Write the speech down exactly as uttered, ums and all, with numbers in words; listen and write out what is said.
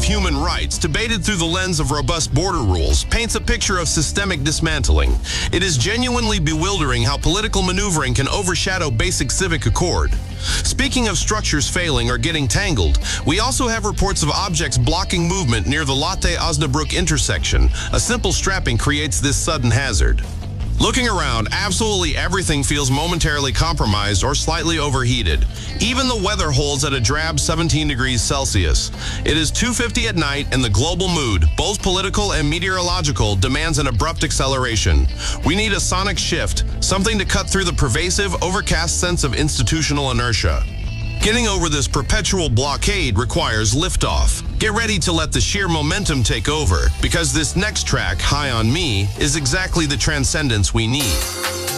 human rights, debated through the lens of robust border rules, paints a picture of systemic dismantling. It is genuinely bewildering how political maneuvering can overshadow basic civic accord. Speaking of structures failing or getting tangled, we also have reports of objects blocking movement near the Lotte-Osnabrück intersection. A simple strapping creates this sudden hazard. Looking around, absolutely everything feels momentarily compromised or slightly overheated. Even the weather holds at a drab seventeen degrees Celsius. It is two fifty at night and the global mood, both political and meteorological, demands an abrupt acceleration. We need a sonic shift, something to cut through the pervasive, overcast sense of institutional inertia. Getting over this perpetual blockade requires liftoff. Get ready to let the sheer momentum take over, because this next track, High on Me, is exactly the transcendence we need.